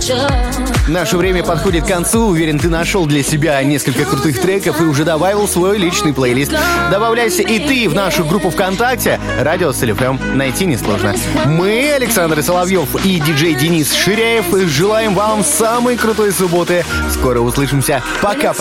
Наше время подходит к концу. Уверен, ты нашел для себя несколько крутых треков и уже добавил свой личный плейлист. Добавляйся и ты в нашу группу ВКонтакте. Радио Стиль ФМ найти несложно. Мы, Александр Соловьев и диджей Денис Ширяев, желаем вам самой крутой субботы. Скоро услышимся. Пока-пока.